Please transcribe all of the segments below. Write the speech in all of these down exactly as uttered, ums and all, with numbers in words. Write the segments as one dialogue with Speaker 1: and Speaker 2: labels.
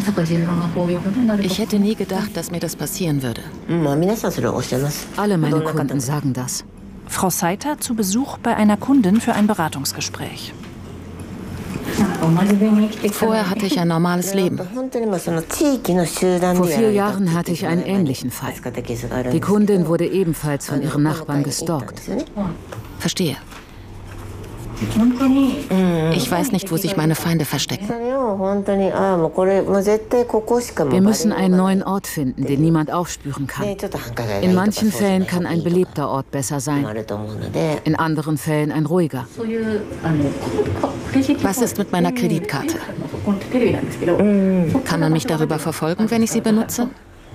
Speaker 1: Ich hätte nie gedacht, dass mir das passieren würde.
Speaker 2: Alle meine Kunden sagen das.
Speaker 3: Frau Saita zu Besuch bei einer Kundin für ein Beratungsgespräch.
Speaker 1: Vorher hatte ich ein normales Leben.
Speaker 2: Vor vier Jahren hatte ich einen ähnlichen Fall. Die Kundin wurde ebenfalls von ihren Nachbarn gestalkt.
Speaker 1: Verstehe. Ich weiß nicht, wo sich meine Feinde verstecken.
Speaker 2: Wir müssen einen neuen Ort finden, den niemand aufspüren kann. In manchen Fällen kann ein belebter Ort besser sein, in anderen Fällen ein ruhiger.
Speaker 1: Was ist mit meiner Kreditkarte? Kann man mich darüber verfolgen, wenn ich sie benutze?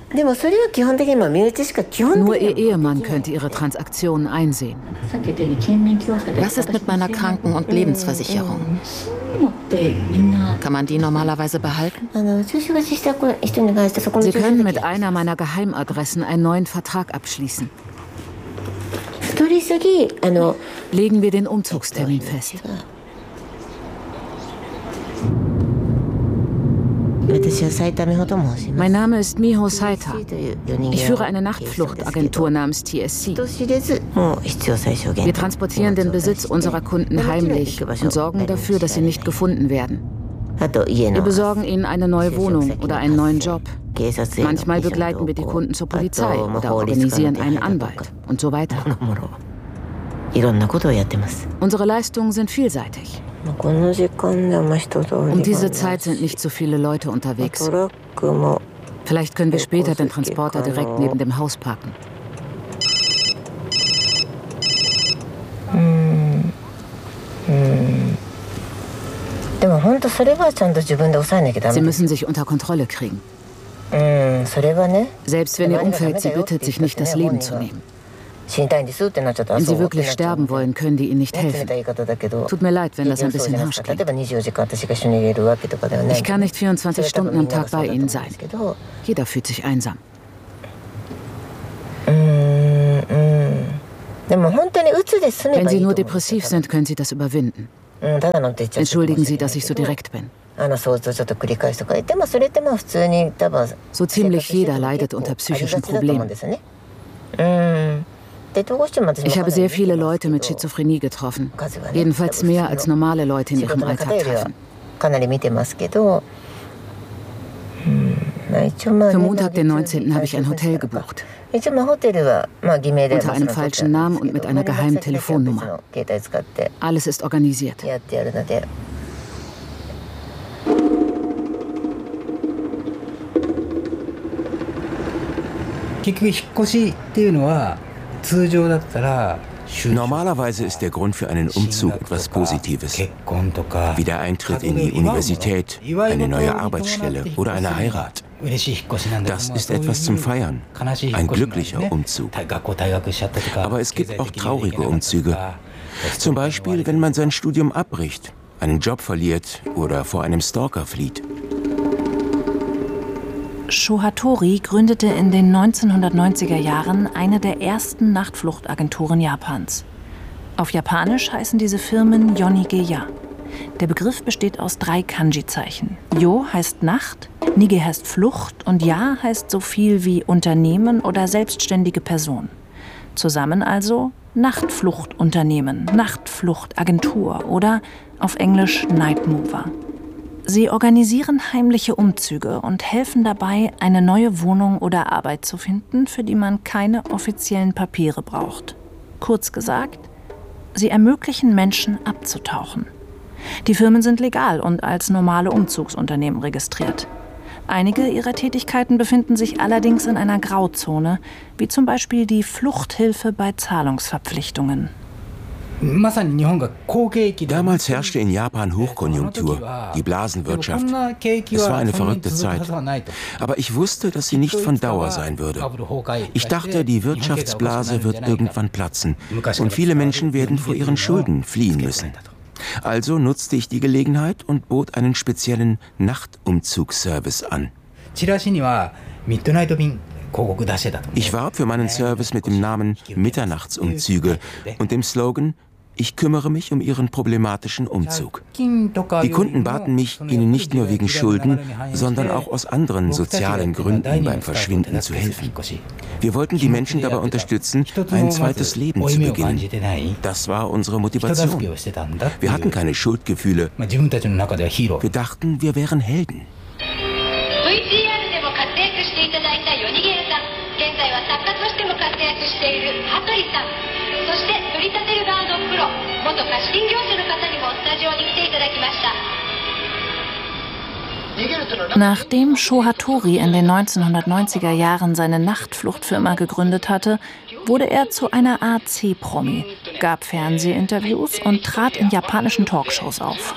Speaker 2: Nur ihr Ehemann könnte ihre Transaktionen einsehen.
Speaker 1: Was ist mit meiner Kranken- und Lebensversicherung? Kann man die normalerweise behalten?
Speaker 2: Sie können mit einer meiner Geheimadressen einen neuen Vertrag abschließen. Legen wir den Umzugstermin fest. Mein Name ist Miho Saita. Ich führe eine Nachtfluchtagentur namens T S C. Wir transportieren den Besitz unserer Kunden heimlich und sorgen dafür, dass sie nicht gefunden werden. Wir besorgen ihnen eine neue Wohnung oder einen neuen Job. Manchmal begleiten wir die Kunden zur Polizei oder organisieren einen Anwalt und so weiter. Unsere Leistungen sind vielseitig. Um diese Zeit sind nicht so viele Leute unterwegs. Vielleicht können wir später den Transporter direkt neben dem Haus parken. Sie müssen sich unter Kontrolle kriegen. Selbst wenn Ihr Umfeld Sie bittet, sich nicht das Leben zu nehmen. Wenn Sie wirklich sterben wollen, können die Ihnen nicht helfen. Tut mir leid, wenn das ein bisschen harsch klingt. Ich kann nicht vierundzwanzig Stunden am Tag bei Ihnen sein. Jeder fühlt sich einsam. Wenn Sie nur depressiv sind, können Sie das überwinden. Entschuldigen Sie, dass ich so direkt bin. So ziemlich jeder leidet unter psychischen Problemen. Ich habe sehr viele Leute mit Schizophrenie getroffen. Jedenfalls mehr als normale Leute in ihrem Alltag treffen. Für Montag, den neunzehnten habe ich ein Hotel gebucht. Unter einem falschen Namen und mit einer geheimen Telefonnummer. Alles ist organisiert.
Speaker 4: Normalerweise ist der Grund für einen Umzug etwas Positives, wie der Eintritt in die Universität, eine neue Arbeitsstelle oder eine Heirat. Das ist etwas zum Feiern, ein glücklicher Umzug. Aber es gibt auch traurige Umzüge. Zum Beispiel, wenn man sein Studium abbricht, einen Job verliert oder vor einem Stalker flieht.
Speaker 3: Sho Hattori gründete in den neunzehnhundertneunziger Jahren eine der ersten Nachtfluchtagenturen Japans. Auf Japanisch heißen diese Firmen Yonigeya. Der Begriff besteht aus drei Kanji-Zeichen. Yo heißt Nacht, Nige heißt Flucht und Ya heißt so viel wie Unternehmen oder selbstständige Person. Zusammen also Nachtfluchtunternehmen, Nachtfluchtagentur oder auf Englisch Night Mover. Sie organisieren heimliche Umzüge und helfen dabei, eine neue Wohnung oder Arbeit zu finden, für die man keine offiziellen Papiere braucht. Kurz gesagt, sie ermöglichen Menschen abzutauchen. Die Firmen sind legal und als normale Umzugsunternehmen registriert. Einige ihrer Tätigkeiten befinden sich allerdings in einer Grauzone, wie zum Beispiel die Fluchthilfe bei Zahlungsverpflichtungen.
Speaker 4: Damals herrschte in Japan Hochkonjunktur, die Blasenwirtschaft. Es war eine verrückte Zeit. Aber ich wusste, dass sie nicht von Dauer sein würde. Ich dachte, die Wirtschaftsblase wird irgendwann platzen und viele Menschen werden vor ihren Schulden fliehen müssen. Also nutzte ich die Gelegenheit und bot einen speziellen Nachtumzugsservice an. Ich warb für meinen Service mit dem Namen Mitternachtsumzüge und dem Slogan: Ich kümmere mich um ihren problematischen Umzug. Die Kunden baten mich, ihnen nicht nur wegen Schulden, sondern auch aus anderen sozialen Gründen beim Verschwinden zu helfen. Wir wollten die Menschen dabei unterstützen, ein zweites Leben zu beginnen. Das war unsere Motivation. Wir hatten keine Schuldgefühle. Wir dachten, wir wären Helden.
Speaker 3: Nachdem Sho Hattori in den neunzehnhundertneunziger Jahren seine Nachtfluchtfirma gegründet hatte, wurde er zu einer Art C-Promi, gab Fernsehinterviews und trat in japanischen Talkshows auf.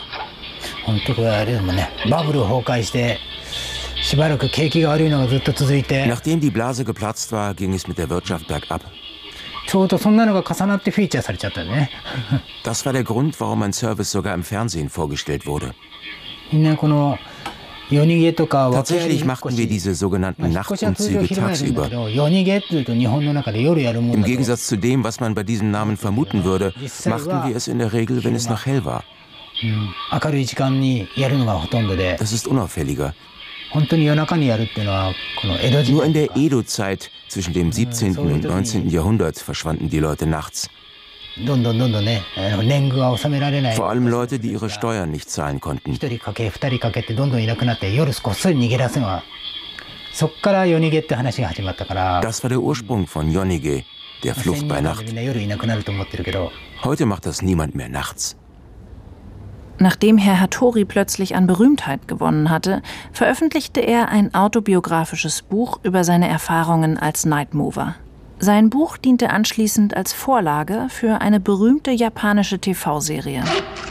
Speaker 4: Nachdem die Blase geplatzt war, ging es mit der Wirtschaft bergab. Das war der Grund, warum mein Service sogar im Fernsehen vorgestellt wurde. Tatsächlich machten wir diese sogenannten Nachtumzüge tagsüber. Im Gegensatz zu dem, was man bei diesem Namen vermuten würde, machten wir es in der Regel, wenn es noch hell war. Das ist unauffälliger. Nur in der Edo-Zeit, zwischen dem siebzehnten und neunzehnten Jahrhundert, verschwanden die Leute nachts. Vor allem Leute, die ihre Steuern nicht zahlen konnten.
Speaker 2: Das
Speaker 4: war der Ursprung von Yonige, der Flucht bei Nacht. Heute macht das niemand mehr nachts.
Speaker 3: Nachdem Herr Hattori plötzlich an Berühmtheit gewonnen hatte, veröffentlichte er ein autobiografisches Buch über seine Erfahrungen als Nightmover. Sein Buch diente anschließend als Vorlage für eine berühmte japanische T V-Serie.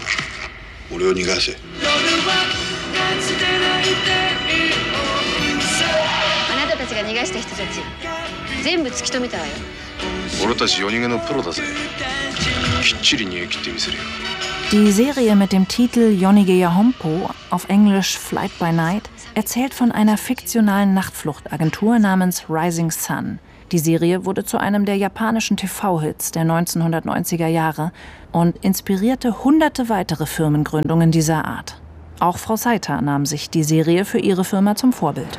Speaker 3: Die Serie mit dem Titel Yonigeya Hompo, auf Englisch Flight by Night, erzählt von einer fiktionalen Nachtfluchtagentur namens Rising Sun. Die Serie wurde zu einem der japanischen T V-Hits der neunzehnhundertneunziger Jahre und inspirierte hunderte weitere Firmengründungen dieser Art. Auch Frau Saita nahm sich die Serie für ihre Firma zum Vorbild.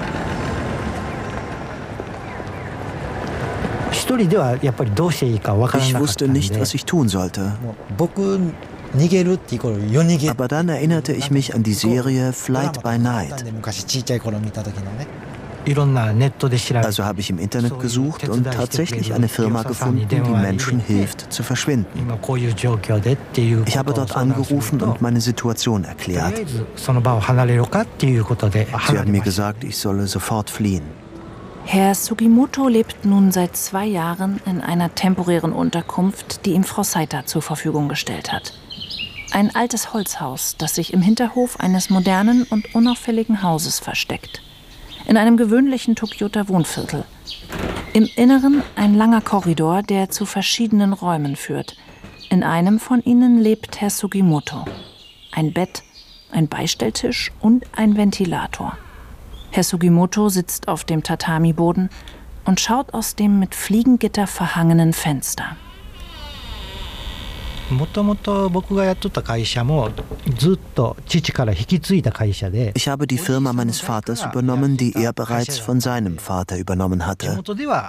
Speaker 5: Ich wusste nicht, was ich tun sollte. Aber dann erinnerte ich mich an die Serie Flight by Night. Also habe ich im Internet gesucht und tatsächlich eine Firma gefunden, die Menschen hilft, zu verschwinden. Ich habe dort angerufen und meine Situation erklärt. Sie haben mir gesagt, ich solle sofort fliehen.
Speaker 3: Herr Sugimoto lebt nun seit zwei Jahren in einer temporären Unterkunft, die ihm Frau Saita zur Verfügung gestellt hat. Ein altes Holzhaus, das sich im Hinterhof eines modernen und unauffälligen Hauses versteckt. In einem gewöhnlichen Tokioter Wohnviertel. Im Inneren ein langer Korridor, der zu verschiedenen Räumen führt. In einem von ihnen lebt Herr Sugimoto. Ein Bett, ein Beistelltisch und ein Ventilator. Herr Sugimoto sitzt auf dem Tatami-Boden und schaut aus dem mit Fliegengitter verhangenen Fenster.
Speaker 5: Ich habe die Firma meines Vaters übernommen, die er bereits von seinem Vater übernommen hatte.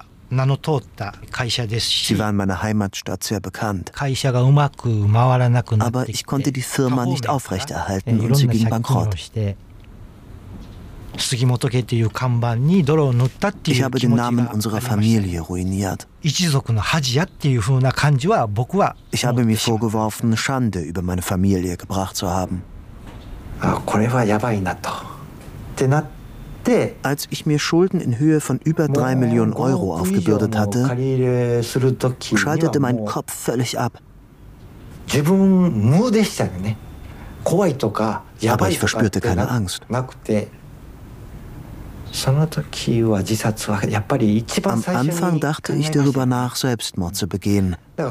Speaker 5: Sie war in meiner Heimatstadt sehr bekannt. Aber ich konnte die Firma nicht aufrechterhalten und sie ging bankrott. Ich habe den Namen unserer Familie ruiniert. Ich habe mir vorgeworfen, Schande über meine Familie gebracht zu haben. Als ich mir Schulden in Höhe von über drei Millionen Euro aufgebürdet hatte, schaltete mein Kopf völlig ab. Aber ich verspürte keine Angst. Am Anfang dachte ich darüber nach, Selbstmord zu begehen.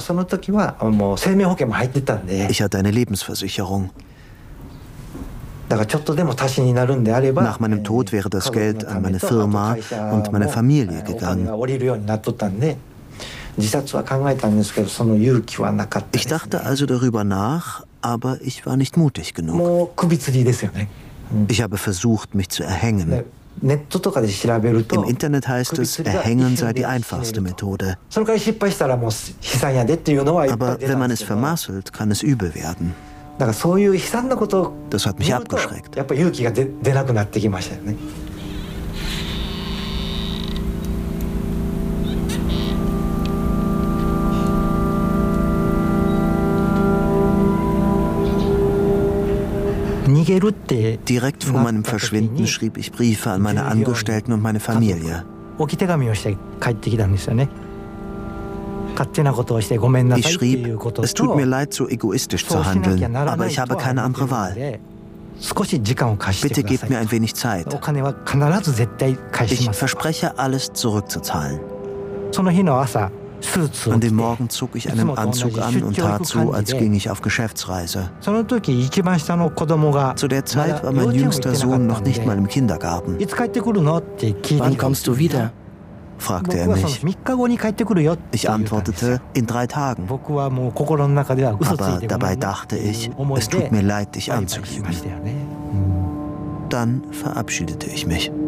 Speaker 5: Ich hatte eine Lebensversicherung. Nach meinem Tod wäre das Geld an meine Firma und meine Familie gegangen. Ich dachte also darüber nach, aber ich war nicht mutig genug. Ich habe versucht, mich zu erhängen. Im Internet heißt es, Erhängen sei die einfachste Methode. Aber wenn man es vermasselt, kann es übel werden. Das hat mich abgeschreckt. Direkt vor meinem Verschwinden schrieb ich Briefe an meine Angestellten und meine Familie. Ich schrieb, es tut mir leid, so egoistisch zu handeln, aber ich habe keine andere Wahl. Bitte gebt mir ein wenig Zeit. Ich verspreche, alles zurückzuzahlen. An dem Morgen zog ich einen Anzug an und tat so, als ging ich auf Geschäftsreise. Zu der Zeit war mein jüngster Sohn noch nicht mal im Kindergarten.
Speaker 6: Wann kommst du wieder?
Speaker 5: Fragte er mich. Ich antwortete, in drei Tagen. Aber dabei dachte ich, es tut mir leid, dich anzulügen. Dann verabschiedete ich mich.